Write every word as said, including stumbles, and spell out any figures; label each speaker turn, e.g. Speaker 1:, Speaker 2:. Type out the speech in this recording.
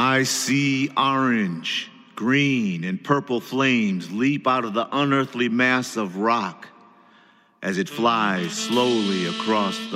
Speaker 1: I see orange, green, and purple flames leap out of the unearthly mass of rock as it flies slowly across the